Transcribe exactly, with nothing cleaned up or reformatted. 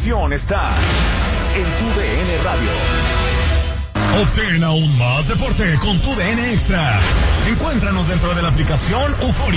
diversión está en Tu D N Radio. Obtén aún más deporte con Tu D N Extra. Encuéntranos dentro de la aplicación Euforia.